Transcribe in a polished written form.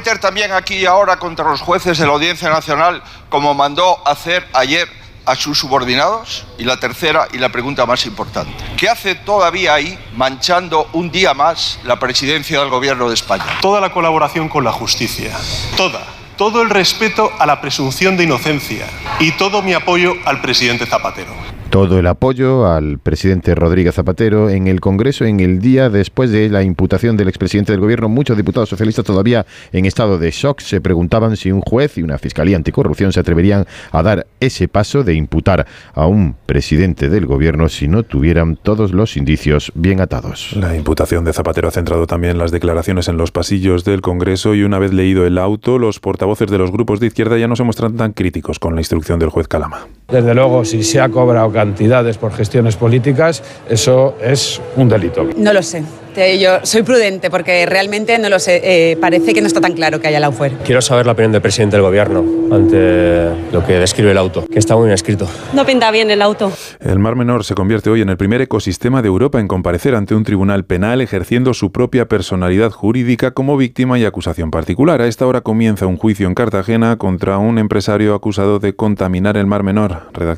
meter también aquí y ahora contra los jueces de la Audiencia Nacional como mandó hacer ayer a sus subordinados? Y la tercera y la pregunta más importante, ¿qué hace todavía ahí manchando un día más la presidencia del Gobierno de España? Toda la colaboración con la justicia, todo el respeto a la presunción de inocencia y todo mi apoyo al presidente Zapatero. Todo el apoyo al presidente Rodríguez Zapatero en el Congreso en el día después de la imputación del expresidente del Gobierno. Muchos diputados socialistas todavía en estado de shock se preguntaban si un juez y una fiscalía anticorrupción se atreverían a dar ese paso de imputar a un presidente del Gobierno si no tuvieran todos los indicios bien atados. La imputación de Zapatero ha centrado también las declaraciones en los pasillos del Congreso y una vez leído el auto, los portavoces de los grupos de izquierda ya no se muestran tan críticos con la instrucción del juez Calama. Desde luego, si se ha cobrado cantidades por gestiones políticas, eso es un delito. No lo sé. Yo soy prudente porque realmente no lo sé. Parece que no está tan claro que haya lawfare. Quiero saber la opinión del presidente del Gobierno ante lo que describe el auto, que está muy bien escrito. No pinta bien el auto. El Mar Menor se convierte hoy en el primer ecosistema de Europa en comparecer ante un tribunal penal ejerciendo su propia personalidad jurídica como víctima y acusación particular. A esta hora comienza un juicio en Cartagena contra un empresario acusado de contaminar el Mar Menor.